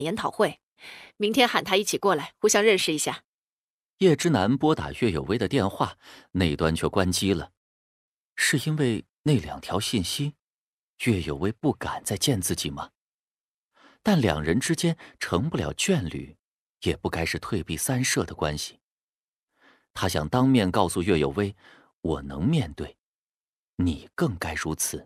研讨会，明天喊他一起过来，互相认识一下。 叶之南拨打岳有为的电话，那端却关机了。是因为那2条信息，岳有为不敢再见自己吗？但两人之间成不了眷侣，也不该是退避三舍的关系。他想当面告诉岳有为，我能面对，你更该如此。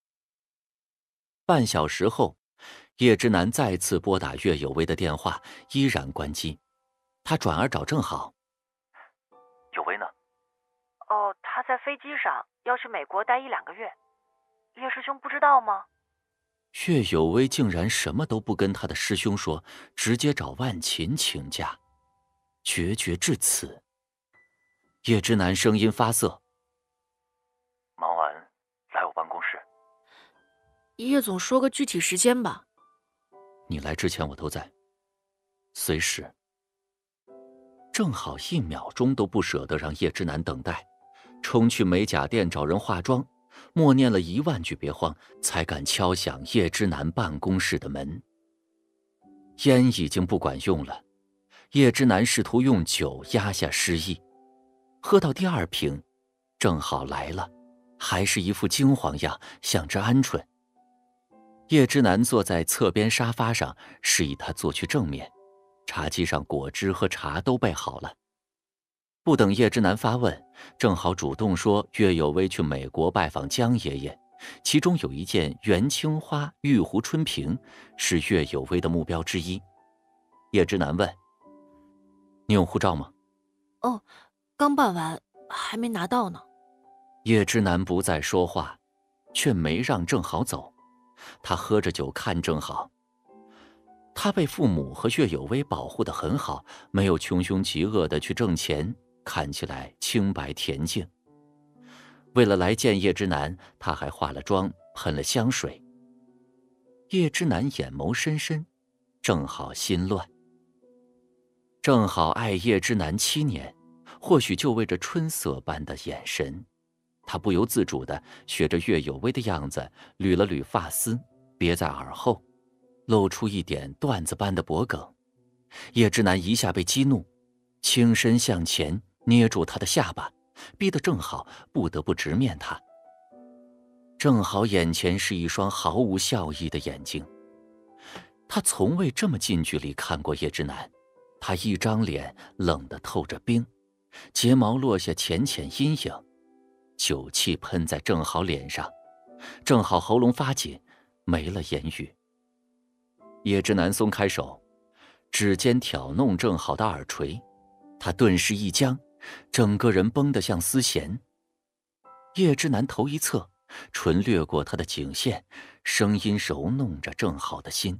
半小时后，叶之南再次拨打岳有为的电话，依然关机。他转而找郑好。 有为呢？ 哦，他在飞机上，要去美国待1-2个月。叶师兄不知道吗？ 岳有为竟然什么都不跟他的师兄说，直接找万琴请假，决绝至此。叶之南声音发涩： 忙完来我办公室。 叶总说个具体时间吧。 你来之前我都在，随时。正好1秒钟都不舍得让叶之南等待，冲去美甲店找人化妆，默念了10000句别慌，才敢敲响叶之南办公室的门。烟已经不管用了，叶之南试图用酒压下失意。喝到第2瓶，正好来了，还是一副惊慌样，像只鹌鹑。叶之南坐在侧边沙发上，示意他坐去正面。茶几上果汁和茶都备好了。不等叶之南发问，正好主动说岳有为去美国拜访江爷爷，其中有一件元青花玉壶春瓶是岳有为的目标之一。叶之南问：你有护照吗？ 哦，刚办完，还没拿到呢。 叶之南不再说话，却没让郑好走。他喝着酒看郑好。他被父母和岳有为保护得很好，没有穷凶极恶地去挣钱，看起来清白恬静。为了来见叶之南，他还化了妆，喷了香水。叶之南眼眸深深，正好心乱。正好爱叶之南7年，或许就为这春色般的眼神。他不由自主地学着岳有为的样子，捋了捋发丝，别在耳后，露出一点段子般的脖梗。叶之南一下被激怒，轻身向前捏住他的下巴，逼得正好不得不直面他。正好眼前是一双毫无笑意的眼睛，他从未这么近距离看过叶之南。他一张脸冷得透着冰，睫毛落下浅浅阴影，酒气喷在正好脸上，正好喉咙发紧，没了言语。叶之南松开手，指尖挑弄正好的耳垂，他顿时一僵，整个人绷得像丝弦。叶之南头一侧，唇掠过他的颈线，声音揉弄着正好的心。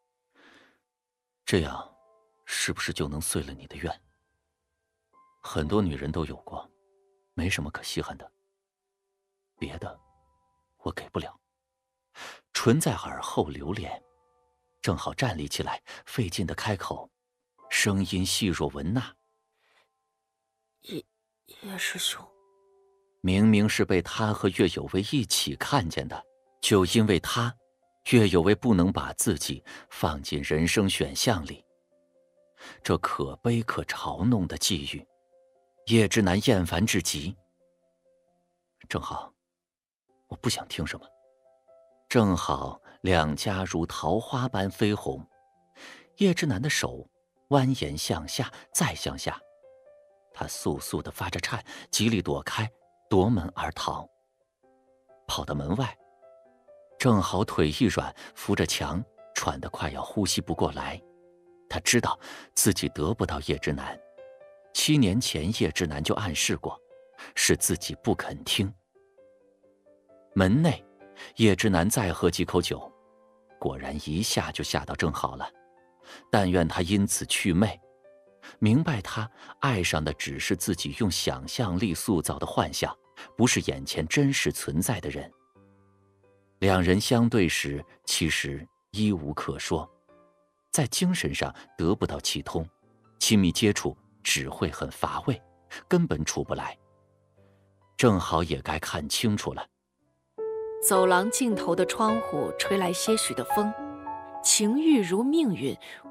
这样是不是就能遂了你的愿？很多女人都有过，没什么可稀罕的，别的我给不了。唇在耳后流连，正好站立起来，费劲地开口，声音细若蚊呐。 叶师兄。 明明是被他和岳有为一起看见的，就因为他，岳有为不能把自己放进人生选项里。这可悲可嘲弄的际遇，叶之南厌烦至极。正好，我不想听什么。正好两颊如桃花般绯红，叶之南的手蜿蜒向下，再向下，他簌簌地发着颤，极力躲开，夺门而逃。跑到门外，正好腿一软，扶着墙，喘得快要呼吸不过来。他知道自己得不到叶之南，7年前叶之南就暗示过，是自己不肯听。门内，叶之南再喝几口酒，果然一下就吓到正好了。但愿他因此祛魅，明白他爱上的只是自己用想象力塑造的幻象，不是眼前真实存在的人。两人相对时，其实一无可说，在精神上得不到启通，亲密接触只会很乏味，根本处不来。正好也该看清楚了。 走廊尽头的窗户吹来些许的风， 情欲如命运，